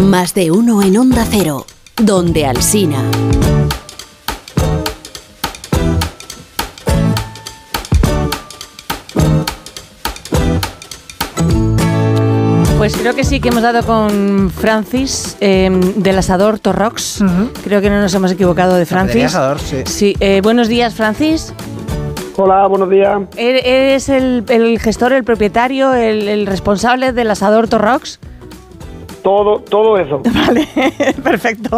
Más de uno en Onda Cero, donde Alsina. Pues creo que sí, que hemos dado con Francis del Asador Torrox. Creo que no nos hemos equivocado de Francis. Asador, sí. Sí, buenos días, Francis. Hola, buenos días. ¿Eres el gestor, el propietario, el responsable del Asador Torrox? Todo eso. Vale, perfecto.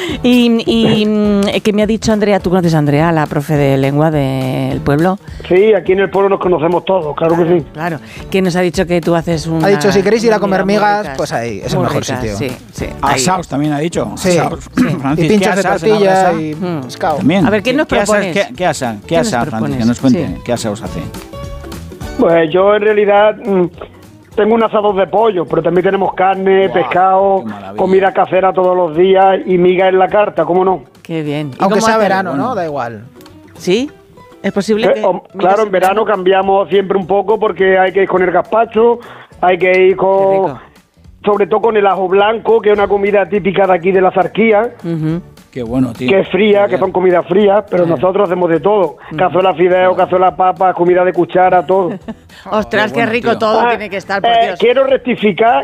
Y ¿qué me ha dicho Andrea? ¿Tú conoces a Andrea, la profe de lengua del pueblo? Sí, aquí en el pueblo nos conocemos todos, claro que sí. Claro, que nos ha dicho que tú haces una... Ha dicho, si queréis ir a comer migas, ricas, pues ahí, es el muy mejor ricas, sitio. Sí, sí. Asaos también ha dicho. Sí, Asaos. sí. Francis, Y pinchos de tortilla y pescado. También. A ver, ¿qué nos propones? ¿Qué asa, ¿Qué nos Francis? propones? Que nos cuente. Sí. ¿Qué asa os hace? Pues yo en realidad tengo un asador de pollo, pero también tenemos carne, pescado, qué maravilla. comida casera todos los días y miga en la carta, ¿cómo no? Qué bien. ¿Y Aunque cómo sea hacer? verano, ¿no? Da igual. ¿Sí? ¿Es posible que...? Claro, en verano cambiamos siempre un poco porque hay que ir con el gazpacho, hay que ir Qué con... rico. Sobre todo con el ajo blanco, que es una comida típica de aquí de la Zarquía, Qué bueno, tío. que es fría, que son comidas frías, pero nosotros hacemos de todo. Cazuela fideo, cazuela papa, comida de cuchara, todo. Ostras, qué bueno, rico tío. todo tiene que estar, por Dios. Quiero rectificar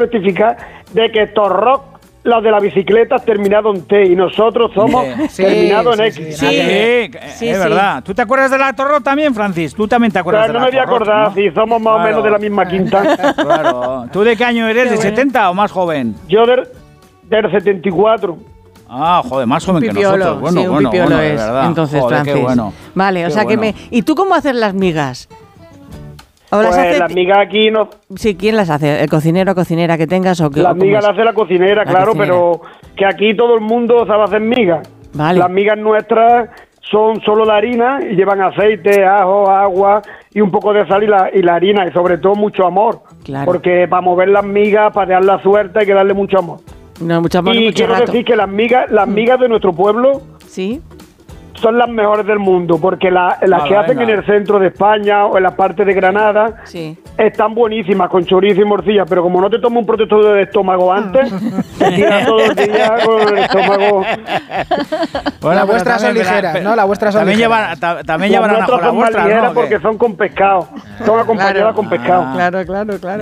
de que Torrox, los de la bicicleta, has terminado en T y nosotros somos Sí, terminados en sí, X. sí. Sí, es sí. verdad. ¿Tú te acuerdas de la Torrox también, Francis? ¿Tú también te acuerdas Pero de no la me voy a Torrox, acordar, ¿no? si somos más o menos de la misma quinta. Claro. ¿Tú de qué año eres? Qué ¿De bueno. 70 o más joven? Yo del 74. Ah, joder, más joven que Pipiolo, nosotros. Bueno, sí, un bueno, pipiolo bueno, de es. verdad. Entonces, Joder, Francis. qué bueno. Vale, o Qué sea que bueno. ¿Y tú cómo haces las migas? ¿O las Pues hace... las migas aquí no... Sí, ¿quién las hace? ¿El cocinero o cocinera que tengas? O Las migas las hace la cocinera, La claro, cocinera. pero que aquí todo el mundo sabe hacer migas. Vale. Las migas nuestras son solo la harina y llevan aceite, ajo, agua y un poco de sal y la harina y sobre todo mucho amor. Claro. Porque para mover las migas, para dejar la suerte hay que darle mucho amor. No, mucho amor, Y mucho quiero rato. decir que las migas de nuestro pueblo ¿Sí? son las mejores del mundo, porque las que hacen venga. en el centro de España o en la parte de Granada Sí. están buenísimas, con chorizo y morcilla, pero como no te tomas un protector de estómago antes, te tiras todo el día con el estómago. Las vuestras son ligeras, ¿no? Las vuestras son también ligeras. También llevarán ajo Las nuestras la son más vuestra, ligeras ¿no? porque son con pescado, son acompañadas con pescado. Claro, claro, claro.